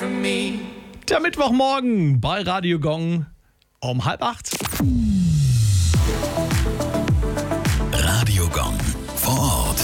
from me. Der Mittwochmorgen bei Radio Gong um 7:30. Radio Gong vor Ort.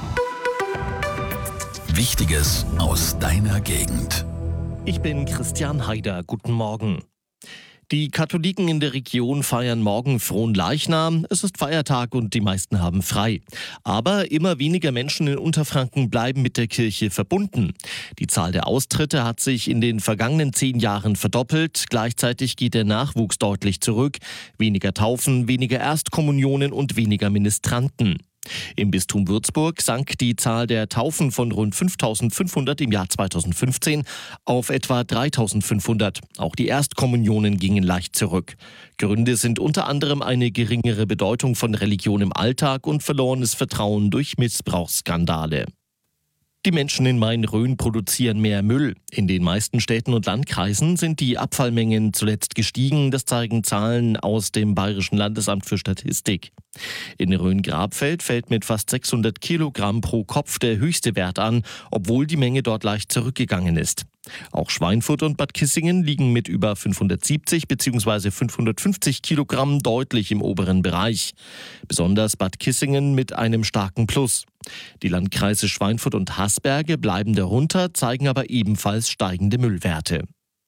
Wichtiges aus deiner Gegend. Ich bin Christian Haider. Guten Morgen. Die Katholiken in der Region feiern morgen Fronleichnam. Es ist Feiertag und die meisten haben frei. Aber immer weniger Menschen in Unterfranken bleiben mit der Kirche verbunden. Die Zahl der Austritte hat sich in den vergangenen 10 Jahren verdoppelt. Gleichzeitig geht der Nachwuchs deutlich zurück. Weniger Taufen, weniger Erstkommunionen und weniger Ministranten. Im Bistum Würzburg sank die Zahl der Taufen von rund 5.500 im Jahr 2015 auf etwa 3.500. Auch die Erstkommunionen gingen leicht zurück. Gründe sind unter anderem eine geringere Bedeutung von Religion im Alltag und verlorenes Vertrauen durch Missbrauchsskandale. Die Menschen in Main-Rhön produzieren mehr Müll. In den meisten Städten und Landkreisen sind die Abfallmengen zuletzt gestiegen. Das zeigen Zahlen aus dem Bayerischen Landesamt für Statistik. In Rhön-Grabfeld fällt mit fast 600 Kilogramm pro Kopf der höchste Wert an, obwohl die Menge dort leicht zurückgegangen ist. Auch Schweinfurt und Bad Kissingen liegen mit über 570 bzw. 550 Kilogramm deutlich im oberen Bereich. Besonders Bad Kissingen mit einem starken Plus. Die Landkreise Schweinfurt und Haßberge bleiben darunter, zeigen aber ebenfalls steigende Müllwerte.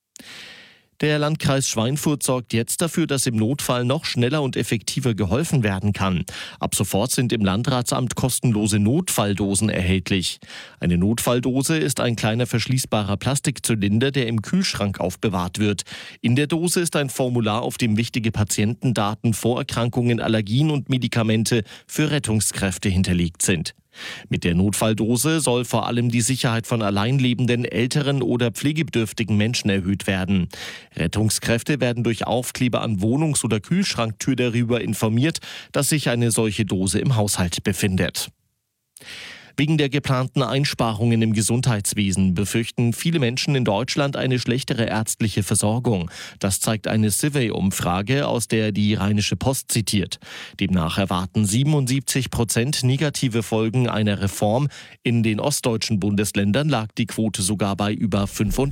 Der Landkreis Schweinfurt sorgt jetzt dafür, dass im Notfall noch schneller und effektiver geholfen werden kann. Ab sofort sind im Landratsamt kostenlose Notfalldosen erhältlich. Eine Notfalldose ist ein kleiner verschließbarer Plastikzylinder, der im Kühlschrank aufbewahrt wird. In der Dose ist ein Formular, auf dem wichtige Patientendaten, Vorerkrankungen, Allergien und Medikamente für Rettungskräfte hinterlegt sind. Mit der Notfalldose soll vor allem die Sicherheit von alleinlebenden, älteren oder pflegebedürftigen Menschen erhöht werden. Rettungskräfte werden durch Aufkleber an Wohnungs- oder Kühlschranktür darüber informiert, dass sich eine solche Dose im Haushalt befindet. Wegen der geplanten Einsparungen im Gesundheitswesen befürchten viele Menschen in Deutschland eine schlechtere ärztliche Versorgung. Das zeigt eine Survey-Umfrage, aus der die Rheinische Post zitiert. Demnach erwarten 77% negative Folgen einer Reform. In den ostdeutschen Bundesländern lag die Quote sogar bei über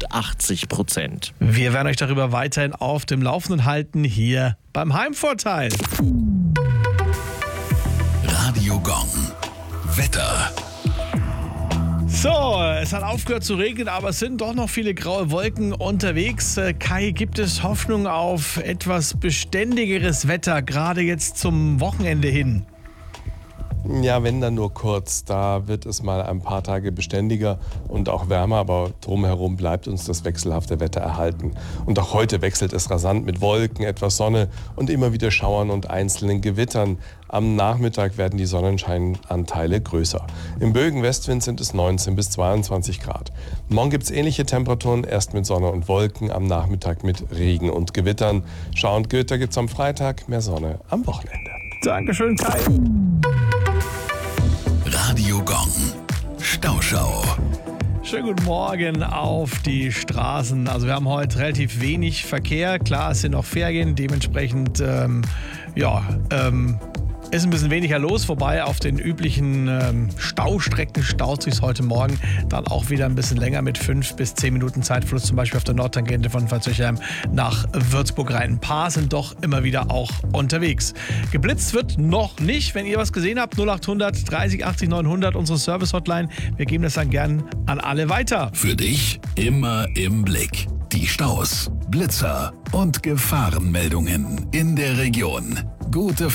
85%. Wir werden euch darüber weiterhin auf dem Laufenden halten, hier beim Heimvorteil. Radio Gong. Wetter. So, es hat aufgehört zu regnen, aber es sind doch noch viele graue Wolken unterwegs. Kai, gibt es Hoffnung auf etwas beständigeres Wetter, gerade jetzt zum Wochenende hin? Ja, wenn dann nur kurz. Da wird es mal ein paar Tage beständiger und auch wärmer, aber drumherum bleibt uns das wechselhafte Wetter erhalten. Und auch heute wechselt es rasant mit Wolken, etwas Sonne und immer wieder Schauern und einzelnen Gewittern. Am Nachmittag werden die Sonnenscheinanteile größer. Im Bögen Westwind sind es 19 bis 22 Grad. Morgen gibt es ähnliche Temperaturen, erst mit Sonne und Wolken, am Nachmittag mit Regen und Gewittern. Schauer und Gewitter gibt es am Freitag, mehr Sonne am Wochenende. Dankeschön, Kai. Radio Gong. Stauschau. Schönen guten Morgen auf die Straßen. Also wir haben heute relativ wenig Verkehr. Klar, es sind noch Ferien, dementsprechend ist ein bisschen weniger los, wobei auf den üblichen Staustrecken staut sich heute Morgen dann auch wieder ein bisschen länger mit 5 bis 10 Minuten Zeitfluss, zum Beispiel auf der Nordtangente von Pfalzöchheim nach Würzburg rein. Ein paar sind doch immer wieder auch unterwegs. Geblitzt wird noch nicht. Wenn ihr was gesehen habt, 0800 30 80 900, unsere Service-Hotline. Wir geben das dann gern an alle weiter. Für dich immer im Blick. Die Staus, Blitzer und Gefahrenmeldungen in der Region. Gute